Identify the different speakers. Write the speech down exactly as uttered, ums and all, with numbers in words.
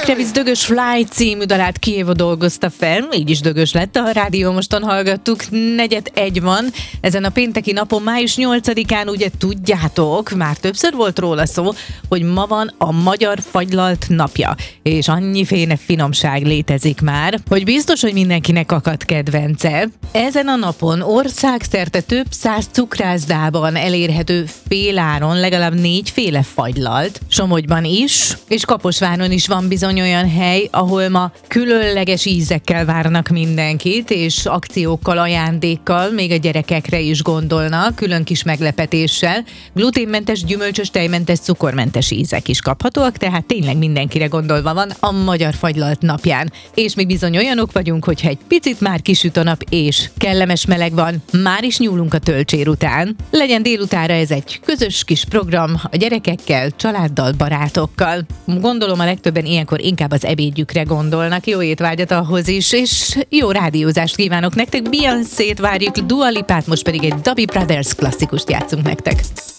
Speaker 1: Travis Dögös Fly című dalát Kiéva dolgozta fel, így is dögös lett, a Rádió Moston hallgattuk, negyed egy van. Ezen a pénteki napon, május nyolcadikán ugye tudjátok, már többször volt róla szó, hogy ma van a Magyar Fagylalt napja, és annyiféle finomság létezik már, hogy biztos, hogy mindenkinek akad kedvence. Ezen a napon országszerte több száz cukrászdában elérhető féláron legalább négyféle fagylalt, Somogyban is, és Kaposváron is van bizony olyan hely, ahol ma különleges ízekkel várnak mindenkit, és akciókkal, ajándékkal, még a gyerekekre is gondolnak, külön kis meglepetéssel. Gluténmentes, gyümölcsös, tejmentes, cukormentes ízek is kaphatóak, tehát tényleg mindenkire gondolva van a Magyar Fagylalt napján. És mi bizony olyanok vagyunk, hogyha egy picit már kisüt a nap és kellemes meleg van, már is nyúlunk a tölcsér után. Legyen délutánra ez egy közös kis program a gyerekekkel, családdal, barátokkal. Gondolom a legtöbben ilyenkor inkább az ebédjükre gondolnak, jó étvágyat ahhoz is, és jó rádiózást kívánok nektek. Beyoncét várjuk, Dua Lipát, most pedig egy Doobie Brothers klasszikust játszunk nektek.